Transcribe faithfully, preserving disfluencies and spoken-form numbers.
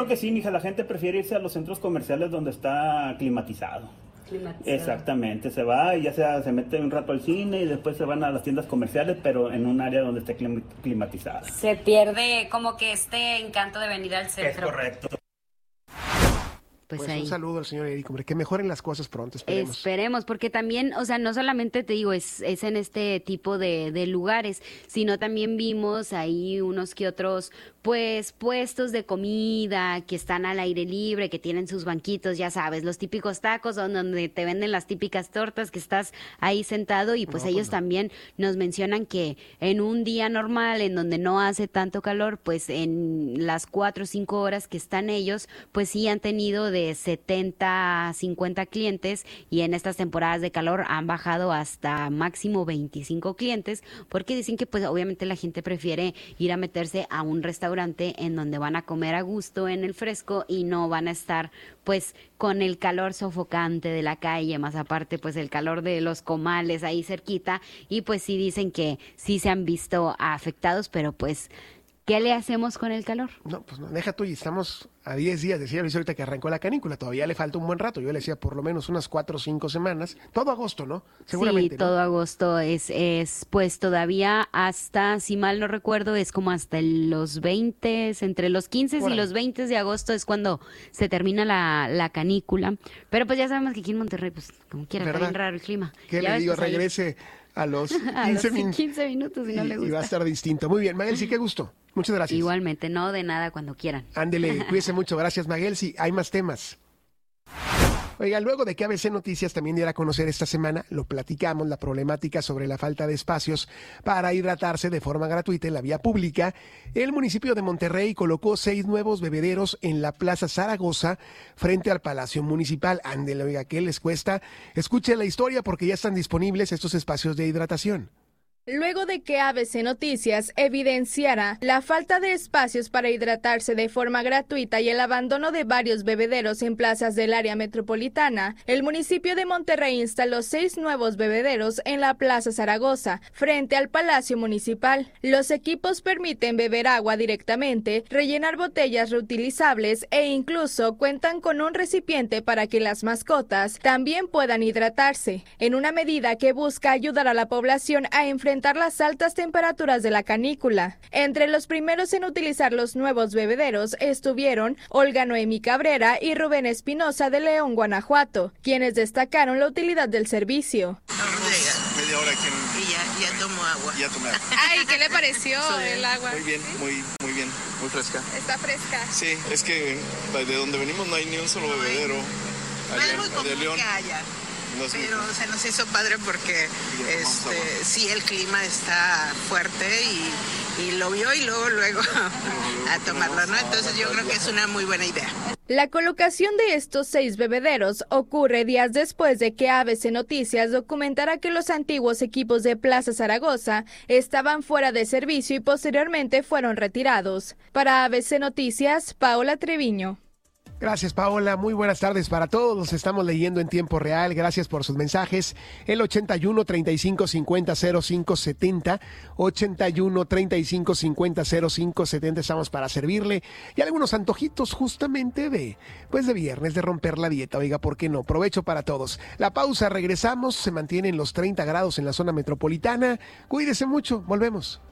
Creo que sí, mija, la gente prefiere irse a los centros comerciales donde está climatizado. Climatizado. Exactamente, se va y ya sea se mete un rato al cine y después se van a las tiendas comerciales, pero en un área donde esté climatizada. Se pierde como que este encanto de venir al centro. Es correcto. Pues, pues ahí. Un saludo al señor Eric, hombre, que mejoren las cosas pronto, esperemos. Esperemos, porque también, o sea, no solamente te digo, es, es en este tipo de, de lugares, sino también vimos ahí unos que otros, pues, puestos de comida que están al aire libre, que tienen sus banquitos, ya sabes, los típicos tacos donde te venden las típicas tortas, que estás ahí sentado y pues no, ellos pues no. también nos mencionan que en un día normal, en donde no hace tanto calor, pues en las cuatro o cinco horas que están ellos, pues sí han tenido de setenta a cincuenta clientes y en estas temporadas de calor han bajado hasta máximo veinticinco clientes porque dicen que pues obviamente la gente prefiere ir a meterse a un restaurante en donde van a comer a gusto en el fresco y no van a estar pues con el calor sofocante de la calle, más aparte pues el calor de los comales ahí cerquita y pues sí dicen que sí se han visto afectados, pero pues ¿qué le hacemos con el calor? No, pues no, deja tú y estamos a diez días, decía Luis ahorita que arrancó la canícula, todavía le falta un buen rato, yo le decía por lo menos unas cuatro o cinco semanas, todo agosto, ¿no? Seguramente. Sí, todo ¿no? agosto es, es pues todavía hasta, si mal no recuerdo, es como hasta los veinte, entre los quince y los veinte de agosto es cuando se termina la, la canícula, pero pues ya sabemos que aquí en Monterrey, pues como quiera, está bien raro el clima. ¿Qué ya le ves, digo? Pues, Regrese ahí... a los quince, a los quince minutos y no y, le gusta. Y va a estar distinto. Muy bien, Maguelsi, qué gusto. Muchas gracias. Igualmente, no de nada cuando quieran. Ándele, cuídese mucho. Gracias, Maguelsi. Hay más temas. Oiga, luego de que A B C Noticias también diera a conocer esta semana, lo platicamos, la problemática sobre la falta de espacios para hidratarse de forma gratuita en la vía pública, el municipio de Monterrey colocó seis nuevos bebederos en la Plaza Zaragoza frente al Palacio Municipal. Ándele, oiga, ¿qué les cuesta? Escuche la historia porque ya están disponibles estos espacios de hidratación. Luego de que A B C Noticias evidenciara la falta de espacios para hidratarse de forma gratuita y el abandono de varios bebederos en plazas del área metropolitana, el municipio de Monterrey instaló seis nuevos bebederos en la Plaza Zaragoza, frente al Palacio Municipal. Los equipos permiten beber agua directamente, rellenar botellas reutilizables e incluso cuentan con un recipiente para que las mascotas también puedan hidratarse, en una medida que busca ayudar a la población a enfrentar las altas temperaturas de la canícula. Entre los primeros en utilizar los nuevos bebederos estuvieron Olga Noemí Cabrera y Rubén Espinosa de León, Guanajuato, quienes destacaron la utilidad del servicio. Media hora aquí en... Y ya, ya tomo agua. Ya tomé agua. Ay, ¿qué le pareció el agua? Muy bien, muy, muy bien, muy fresca. ¿Está fresca? Sí, es que de donde venimos no hay ni un solo bebedero. No es muy común que haya. Pero se nos hizo padre porque este, sí, el clima está fuerte y, y lo vio y luego, luego a tomarlo, ¿no? Entonces yo creo que es una muy buena idea. La colocación de estos seis bebederos ocurre días después de que A B C Noticias documentara que los antiguos equipos de Plaza Zaragoza estaban fuera de servicio y posteriormente fueron retirados. Para A B C Noticias, Paola Treviño. Gracias, Paola. Muy buenas tardes para todos. Los estamos leyendo en tiempo real. Gracias por sus mensajes. El ochenta y uno, treinta y cinco, cincuenta, cero cinco setenta. ochenta y uno, treinta y cinco, cincuenta, cero cinco setenta. Estamos para servirle. Y algunos antojitos justamente de, pues de viernes, de romper la dieta. Oiga, ¿por qué no? Provecho para todos. La pausa, regresamos. Se mantienen los treinta grados en la zona metropolitana. Cuídese mucho. Volvemos.